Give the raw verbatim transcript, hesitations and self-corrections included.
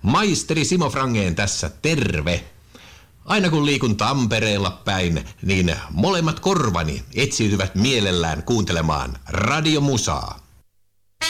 Maisteri Simo Frangén tässä, terve! Aina kun liikun Tampereella päin, niin molemmat korvani etsiytyvät mielellään kuuntelemaan radiomusaa.